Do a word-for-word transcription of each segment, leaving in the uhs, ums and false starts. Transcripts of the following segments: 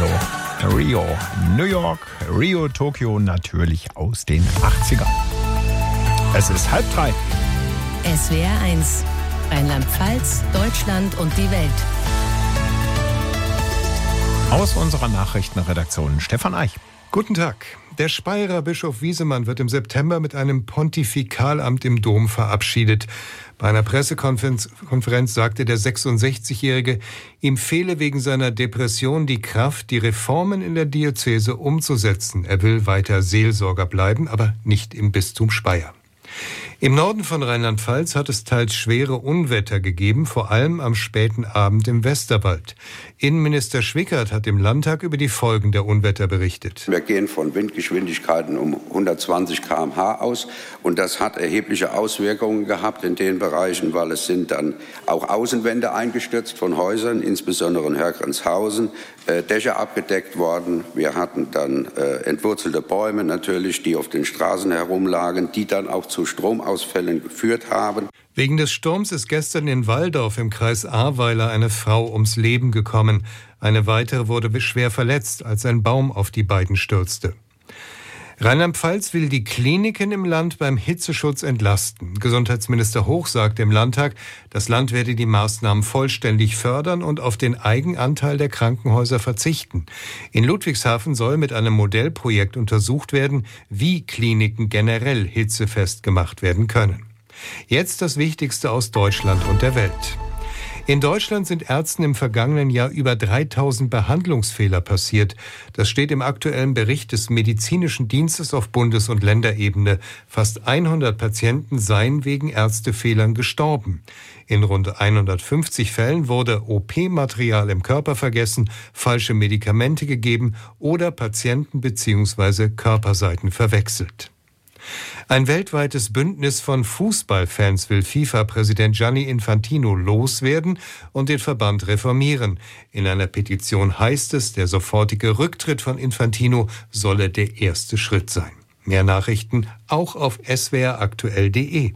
Rio. Rio, New York, Rio, Tokio, natürlich aus den achtzigern. Es ist halb drei. S W R eins, Rheinland-Pfalz, Deutschland und die Welt. Aus unserer Nachrichtenredaktion Stefan Eich. Guten Tag. Der Speyerer Bischof Wiesemann wird im September mit einem Pontifikalamt im Dom verabschiedet. Bei einer Pressekonferenz sagte der sechsundsechzigjährige, ihm fehle wegen seiner Depression die Kraft, die Reformen in der Diözese umzusetzen. Er will weiter Seelsorger bleiben, aber nicht im Bistum Speyer. Im Norden von Rheinland-Pfalz hat es teils schwere Unwetter gegeben, vor allem am späten Abend im Westerwald. Innenminister Schwickert hat im Landtag über die Folgen der Unwetter berichtet. Wir gehen von Windgeschwindigkeiten um hundertzwanzig Kilometer pro Stunde aus und das hat erhebliche Auswirkungen gehabt in den Bereichen, weil es sind dann auch Außenwände eingestürzt von Häusern, insbesondere in Hörgrenzhausen, äh, Dächer abgedeckt worden. Wir hatten dann äh, entwurzelte Bäume natürlich, die auf den Straßen herumlagen, die dann auch zu Stromausfällen geführt haben. Wegen des Sturms ist gestern in Walldorf im Kreis Ahrweiler eine Frau ums Leben gekommen. Eine weitere wurde schwer verletzt, als ein Baum auf die beiden stürzte. Rheinland-Pfalz will die Kliniken im Land beim Hitzeschutz entlasten. Gesundheitsminister Hoch sagte im Landtag, das Land werde die Maßnahmen vollständig fördern und auf den Eigenanteil der Krankenhäuser verzichten. In Ludwigshafen soll mit einem Modellprojekt untersucht werden, wie Kliniken generell hitzefest gemacht werden können. Jetzt das Wichtigste aus Deutschland und der Welt. In Deutschland sind Ärzten im vergangenen Jahr über dreitausend Behandlungsfehler passiert. Das steht im aktuellen Bericht des Medizinischen Dienstes auf Bundes- und Länderebene. Fast hundert Patienten seien wegen Ärztefehlern gestorben. In rund hundertfünfzig Fällen wurde O P-Material im Körper vergessen, falsche Medikamente gegeben oder Patienten- bzw. Körperseiten verwechselt. Ein weltweites Bündnis von Fußballfans will FIFA-Präsident Gianni Infantino loswerden und den Verband reformieren. In einer Petition heißt es, der sofortige Rücktritt von Infantino solle der erste Schritt sein. Mehr Nachrichten auch auf s w r aktuell punkt d e.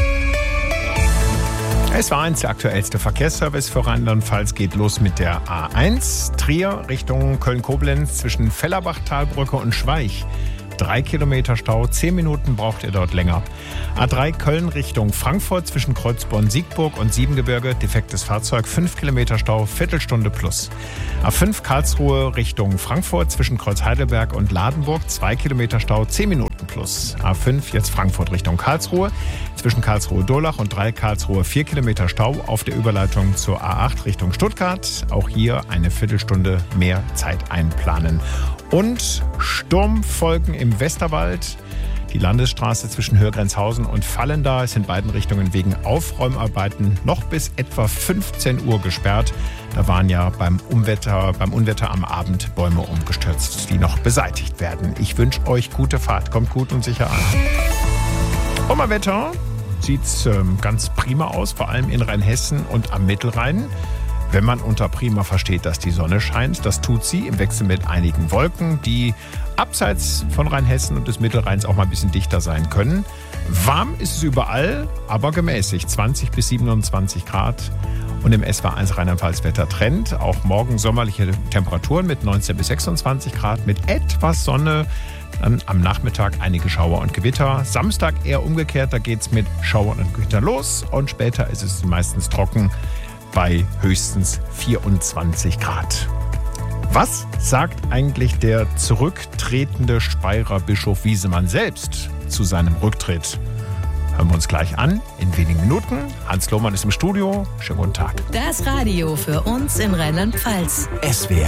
Es war eins der aktuellste Verkehrsservice für Rheinland-Pfalz. Geht los mit der A eins, Trier Richtung Köln-Koblenz zwischen Fellerbach-Talbrücke und Schweich. Drei Kilometer Stau, zehn Minuten braucht ihr dort länger. A drei Köln Richtung Frankfurt zwischen Kreuzborn-Siegburg und Siebengebirge, defektes Fahrzeug, fünf Kilometer Stau, Viertelstunde plus. A fünf Karlsruhe Richtung Frankfurt zwischen Kreuz-Heidelberg und Ladenburg, zwei Kilometer Stau, zehn Minuten plus. A fünf jetzt Frankfurt Richtung Karlsruhe, zwischen Karlsruhe-Durlach und drei Karlsruhe, vier Kilometer Stau auf der Überleitung zur A acht Richtung Stuttgart. Auch hier eine Viertelstunde mehr Zeit einplanen. Und Sturmfolgen im Westerwald. Die Landesstraße zwischen Hörgrenzhausen und Vallendar ist in beiden Richtungen wegen Aufräumarbeiten noch bis etwa fünfzehn Uhr gesperrt. Da waren ja beim Unwetter, beim Unwetter am Abend Bäume umgestürzt, die noch beseitigt werden. Ich wünsche euch gute Fahrt. Kommt gut und sicher an. Und mal Wetter sieht es ähm, ganz prima aus, vor allem in Rheinhessen und am Mittelrhein. Wenn man unter prima versteht, dass die Sonne scheint, das tut sie im Wechsel mit einigen Wolken, die abseits von Rheinhessen und des Mittelrheins auch mal ein bisschen dichter sein können. Warm ist es überall, aber gemäßigt, zwanzig bis siebenundzwanzig Grad. Und im S W R eins Rheinland-Pfalz-Wetter Trend. Auch morgen sommerliche Temperaturen mit neunzehn bis sechsundzwanzig Grad, mit etwas Sonne. Dann am Nachmittag einige Schauer und Gewitter. Samstag eher umgekehrt, da geht es mit Schauern und Gewittern los. Und später ist es meistens trocken bei höchstens vierundzwanzig Grad. Was sagt eigentlich der zurücktretende Speyerer Bischof Wiesemann selbst zu seinem Rücktritt? Hören wir uns gleich an, in wenigen Minuten. Hans Lohmann ist im Studio. Schönen guten Tag. Das Radio für uns in Rheinland-Pfalz. S W R